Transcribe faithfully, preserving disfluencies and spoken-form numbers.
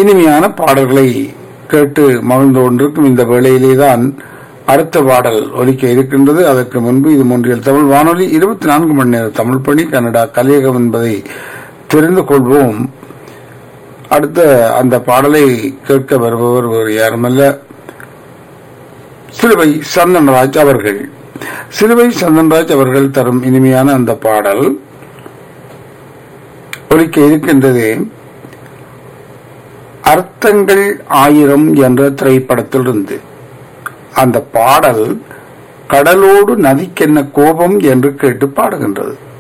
இனிமையான பாடல்களை கேட்டு மகிழ்ந்து கொண்டிருக்கும் இந்த வேளையிலே தான் அடுத்த பாடல் ஒலிக்க இருக்கின்றது. அதற்கு முன்பு இது மூன்றில் தமிழ் வானொலி இருபத்தி நான்கு மணி நேர தமிழ் பணி கனடா கலியகம் என்பதை தெரிந்து கொள்வோம். அடுத்த அந்த பாடலை கேட்க வருபவர் வேறு யாருமல்ல, சிலுவை சந்தன்ராஜ் அவர்கள். சிலுவை சந்தன்ராஜ் அவர்கள் தரும் இனிமையான அந்த பாடல் ஒலிக்க இருக்கின்றது. அர்த்தங்கள் ஆயிரம் என்ற திரைப்படத்திலிருந்து அந்த பாடல் கடலோடு நதிக்கென்ன கோபம் என்று கேட்டு பாடுகின்றது.